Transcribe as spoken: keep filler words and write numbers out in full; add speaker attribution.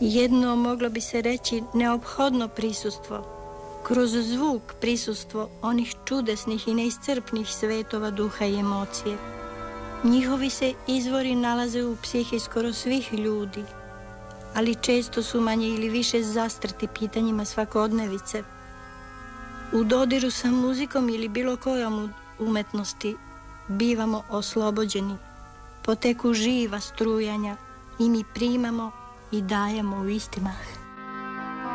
Speaker 1: jedno, moglo bi se reći, neophodno prisustvo, kroz zvuk prisustvo onih čudesnih i neiscrpnih svetova duha i emocije. Njihovi se izvori nalaze u psihi skoro svih ljudi, ali često su manje ili više zastrti pitanjima svakodnevice. U dodiru sa muzikom ili bilo kojom umetnosti bivamo oslobođeni, poteku živa strujanja i mi primamo i dajemo u isti mah.